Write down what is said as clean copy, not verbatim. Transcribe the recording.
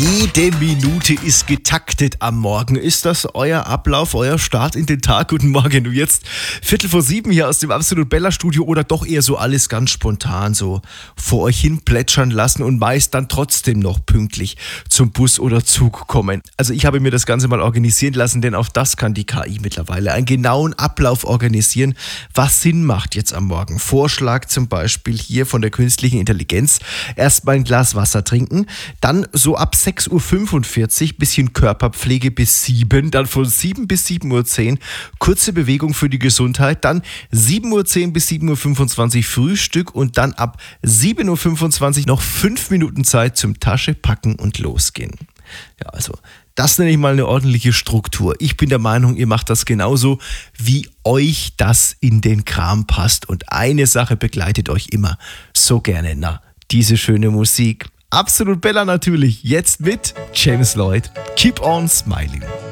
Jede Minute ist getaktet am Morgen. Ist das euer Ablauf, euer Start in den Tag? Guten Morgen. Und jetzt 6:45 hier aus dem Absolut Bella Studio oder doch eher so alles ganz spontan so vor euch hin plätschern lassen und meist dann trotzdem noch pünktlich zum Bus oder Zug kommen. Also ich habe mir das Ganze mal organisieren lassen, denn auch das kann die KI mittlerweile. Einen genauen Ablauf organisieren, was Sinn macht jetzt am Morgen. Vorschlag zum Beispiel hier von der künstlichen Intelligenz. Erstmal ein Glas Wasser trinken, dann so ab 6:45 Uhr bisschen Körperpflege bis 7, dann von 7 bis 7:10 Uhr kurze Bewegung für die Gesundheit, dann 7:10 Uhr bis 7:25 Uhr Frühstück und dann ab 7:25 Uhr noch 5 Minuten Zeit zum Tasche packen und losgehen. Ja, also das nenne ich mal eine ordentliche Struktur. Ich bin der Meinung, ihr macht das genauso, wie euch das in den Kram passt. Und eine Sache begleitet euch immer so gerne, diese schöne Musik. Absolut Bella natürlich, jetzt mit James Lloyd. Keep on smiling.